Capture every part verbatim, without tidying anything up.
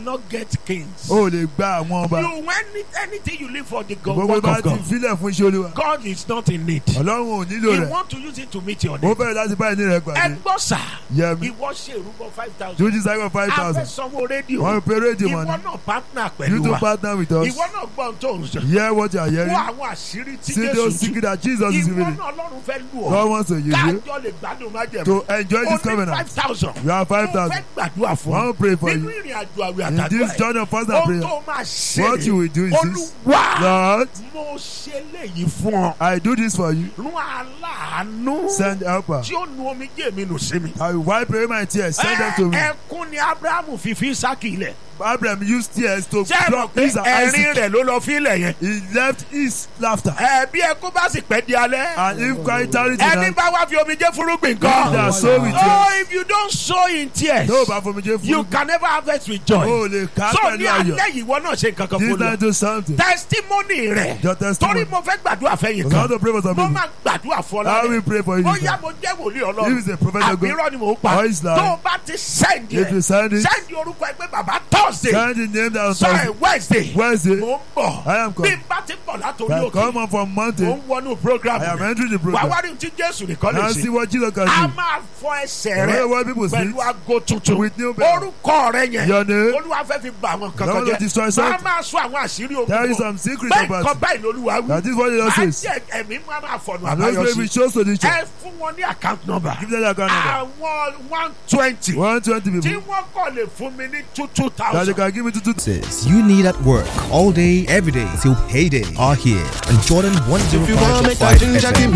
not get kings. O lè gba àwọn ọba. You when anything you live for the God, Gbogbo work bá of ti God. filẹ̀ fún iṣẹ́ Olúwa. God is not in need. Ọlọ́run ò nílò He rẹ̀. want to use it to meet your Ó need. bẹ̀rẹ̀ láti bá ẹni rẹ̀ pàdé. Ẹgbọ́n sà. Yẹmi. Ìwọ ṣe ìrúbọ five thousand. Two G cycle five thousand. Afẹ́sanwó rédíò. Wọ́n pe rédíò Ìwọ mọ́ni. náà partner You pẹ̀lú two wa. partner with us. Ìwọ náà gbọ́n tó ń sọ. Hear what you are hearing. Wọ́n àwọn àṣírí tí See those Jésù tú. secrets that Jesus is Ìwọ revealing. náà Ọlọ́run fẹ́ lù ọ́. God wants to use you Kájọ lè gbádùn májẹ̀mú. to enjoy this Ó ní covenant. five thousand. You have five Mo thousand. fẹ́ gbàdúrà fún I will pray for nínú you. ìrìn àjò àwẹ̀ In àtàdúrà this ẹ̀. journey of fasting and Ohun prayer, tó máa ṣe what you will do is this. Olúwa Lord, mo ṣe léyìí fún ọ. I do this for you. Rún aláàánú Send helper. tí ó nu omijé mi nù sí mi. I will wipe away my tears. Send them to me. Ẹkún ni Ábúráhámù fi fi Ísákì ilẹ̀. Abraham used tears to Ṣé ẹ mọ̀ drop pé his ẹ̀rín Isaac. rẹ̀ ló lọ fi ilẹ̀ yẹn? He left his laughter. Ẹ̀bí ẹkún bá sì pẹ́ di alẹ́. And if Christ tarries Ẹni tonight, bá wá fi omijé fúrúgbìn they kan. are so with tears. Oh, if you don't sow in tears, No, but for me, Jeff, you can never harvest with joy. oh, le So kápẹ́ ní ní ayọ̀. alẹ́ yìí wọ́n náà ṣe nǹkan kan This fún night mi. do something. Testimony rẹ̀. Your testimony. Torí mo fẹ́ gbàdúrà fẹ́yìn Because how kan. to pray for some Mo people. máa gbàdúrà fún ọ I lálẹ́. will pray for you. Ó this yá time. mo jẹ́ wòlíì If Ọlọ́run. it's a prophet of God, Àbírọ́ ni mò ń pa. or Islam. Tó o bá ti send if you yẹ. send it, Send orúkọ ẹgbẹ́ bàbá Thursday. send the name down. Sorry, Wednesday. Wednesday, Mo ń bọ̀. I am Bí coming. n bá ti bọ̀ látòrí I òkè. come up from Mo mountain. ń wọnú program I am rẹ̀. entering the Wà program. wá rí tí Jésù nìkan lè And see ṣe. what Jesus can A do. máa fọ ẹsẹ̀ What rẹ̀ what people see. pẹ̀lú aago tuntun. With new bell. Orúkọ rẹ̀ yẹn. Your name. Olúwa fẹ́ fi bà àwọn nǹkan Lord kan will destroy jẹ́. Máa something. máa sọ àwọn àṣírí ogun. There is some secret Bẹ́ẹ̀ about nǹkan it. báyìí lolúwa wí. That is what the Lord Á says. jẹ́ ẹ̀mí máa máa fọ̀nù And those àbáyọ baby sí. shows solution. Ẹ fún wọn ní account number. Give them the account number. Àwọn one twenty. One twenty Tí people. wọ́n kọ̀ lè fún mi ní two two That they thousand. can give me to two. Services you need at work all day, every day till payday are here on Jordan one oh five point five F M.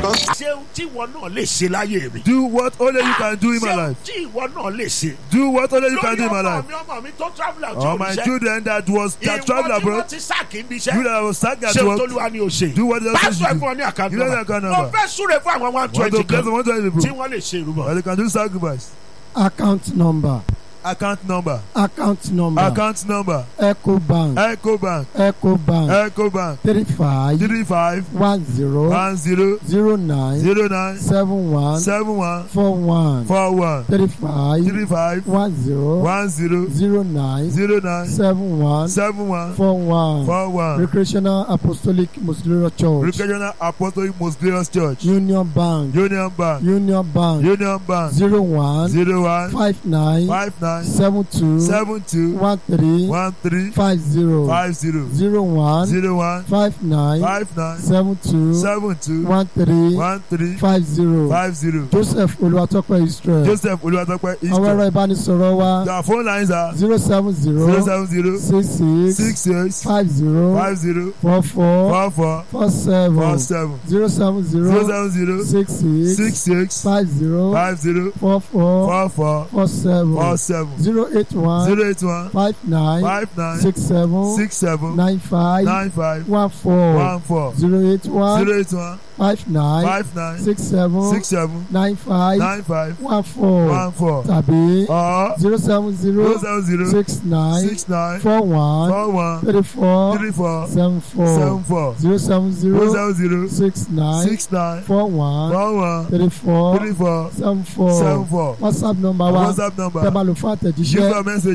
Ṣé tí ìwọ náà lè ṣe láyé mi? Do what only you can do in my Ṣé life. tí ìwọ náà lè ṣe? Do what only you can Lórí do in my ọmọ life. mi ọmọ mi tó travel out tí All ò my níṣẹ́. children that was that travel Ìwọ tí abroad. wọ́n ti sáàkì ibi You iṣẹ́. that was sacked at Ṣé o work. tólúwa ni o ṣe? Do what the Lord says Pásítọ̀ you ẹ̀fọn do. ní account Give them the number. account Mo number. fẹ́ súre fún àwọn one Want twenty to bless kan them, one twenty tí people. wọ́n lè ṣe ìrúbọ. Or they can do sacrifice. Account number. Account number. Account number. Account number. Echo Bank. Echo Bank. Echo Bank. Echo Bank. Three five Three five one zero one zero zero nine zero nine seven one seven one four one. four one Three five three five one zero one zero zero nine zero nine seven one seven one four one. four one. Recreational Apostolic Muslim Church. Recreational Apostolic Most Glorious Church. Union Bank. Union Bank. Union Bank. Union Bank. Zero one Zero one five nine five nine seven two seven two one three one three five zero five zero zero one zero one five nine five nine seven two seven two one three one three five zero. five zero. Joseph Olúwatópẹ́ Israel. Joseph Olúwatópẹ́ Àwọn ẹ̀rọ Israel. ìbánisọ̀rọ̀ wa Their phone lines are zero seven zero zero seven zero six six six six five zero five zero four four four four four seven four seven zero seven zero zero seven zero six six six six five zero five zero four four four four four seven four seven zero eight one zero eight one five nine five nine six seven six seven nine five nine five one four one four zero eight one zero eight one five nine five nine six seven six seven nine five nine five one four one four tàbí or zero seven zero zero seven zero six nine six nine four one four one three four three four seven four seven four zero seven zero zero seven zero six nine six nine four one four one three four three four seven four seven four. WhatsApp number wa WhatsApp number. tẹ́ bá lò fún Use àtẹ̀jíṣẹ́ our message.